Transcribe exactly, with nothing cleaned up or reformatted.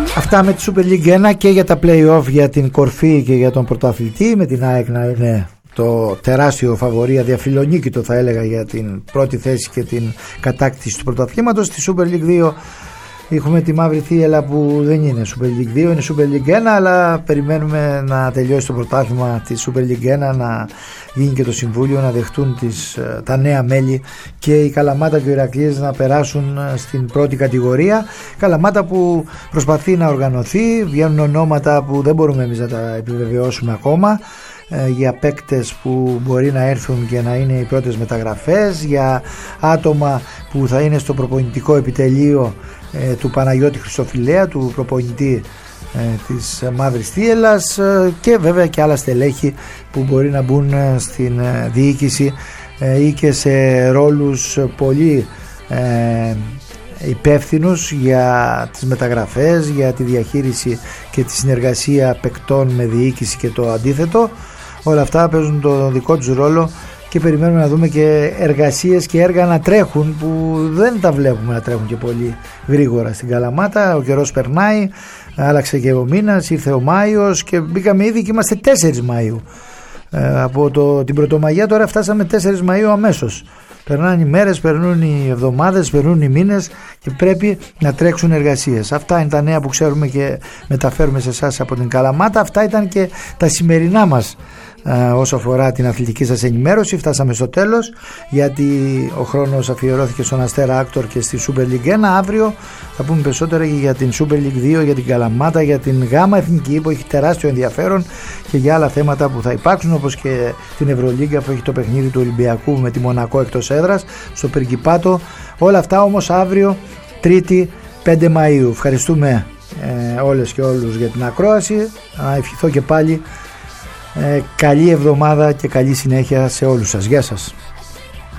Αυτά με τη Super League ένα και για τα play-off, για την κορφή και για τον πρωταθλητή, με την ΑΕΚ να είναι το τεράστιο φαβορί, αδιαφιλονίκητο θα έλεγα, για την πρώτη θέση και την κατάκτηση του πρωταθλήματος. Στη Super League δύο έχουμε τη Μαύρη Θύελλα που δεν είναι Super League δύο, είναι Super League ένα, αλλά περιμένουμε να τελειώσει το πρωτάθλημα της Super League ένα, να γίνει και το Συμβούλιο, να δεχτούν τις, τα νέα μέλη και η Καλαμάτα και ο Ηρακλής να περάσουν στην πρώτη κατηγορία. Καλαμάτα που προσπαθεί να οργανωθεί, βγαίνουν ονόματα που δεν μπορούμε εμείς να τα επιβεβαιώσουμε ακόμα, για παίκτες που μπορεί να έρθουν και να είναι οι πρώτες μεταγραφές, για άτομα που θα είναι στο προπονητικό επιτελείο ε, του Παναγιώτη Χριστοφιλέα, του προπονητή ε, της Μαύρης Θύελλας, ε, και βέβαια και άλλα στελέχη που μπορεί να μπουν στην ε, διοίκηση ε, ή και σε ρόλους πολύ ε, υπεύθυνους για τις μεταγραφές, για τη διαχείριση και τη συνεργασία παικτών με διοίκηση και το αντίθετο. Όλα αυτά παίζουν το δικό τους ρόλο και περιμένουμε να δούμε και εργασίες και έργα να τρέχουν, που δεν τα βλέπουμε να τρέχουν και πολύ γρήγορα στην Καλαμάτα. Ο καιρός περνάει, άλλαξε και ο μήνας, ήρθε ο Μάιος και μπήκαμε ήδη και είμαστε τέσσερις Μαΐου. Ε, από το, την Πρωτομαγιά τώρα φτάσαμε τέσσερις Μαΐου αμέσως. Περνάνε οι μέρες, περνούν οι εβδομάδες, περνούν οι μήνες και πρέπει να τρέξουν εργασίες. Αυτά είναι τα νέα που ξέρουμε και μεταφέρουμε σε εσάς από την Καλαμάτα. Αυτά ήταν και τα σημερινά μας Uh, όσο αφορά την αθλητική σας ενημέρωση. Φτάσαμε στο τέλος, γιατί ο χρόνος αφιερώθηκε στον Αστέρα Άκτορ και στη Super League ένα. Αύριο θα πούμε περισσότερα για την Super League δύο, για την Καλαμάτα, για την Γάμα Εθνική που έχει τεράστιο ενδιαφέρον και για άλλα θέματα που θα υπάρξουν, όπως και την Ευρωλίγκα που έχει το παιχνίδι του Ολυμπιακού με τη Μονακό εκτός έδρας στο Περγιπάτο. Όλα αυτά όμως αύριο, Τρίτη πέντε Μαΐου. Ευχαριστούμε ε, όλες και όλους για την ακρόαση. Να ευχηθώ και πάλι Ε, καλή εβδομάδα και καλή συνέχεια σε όλους σας. Γεια σας.